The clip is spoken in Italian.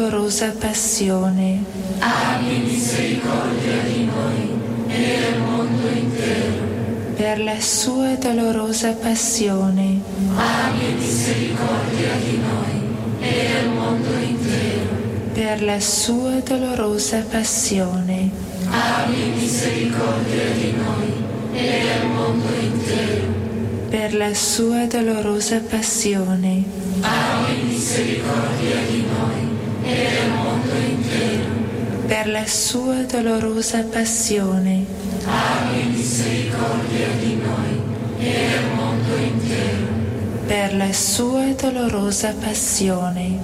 dolorosa passione. Abbi misericordia di noi e del mondo intero. Per la sua dolorosa passione. Abbi misericordia di noi e del mondo intero. Per la sua dolorosa passione. Abbi misericordia di noi e del mondo intero. Per la sua dolorosa passione. Abbi misericordia di noi e del mondo intero. Per la sua dolorosa passione. Abbi misericordia di noi e del mondo intero. Per la sua dolorosa passione.